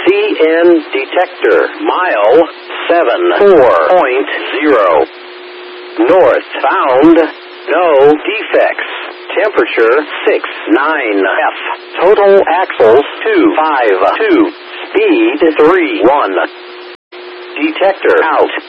CN detector. Mile 74.0. Northbound. No defects. Temperature 69F. Total axles 252. Speed 31. Detector out.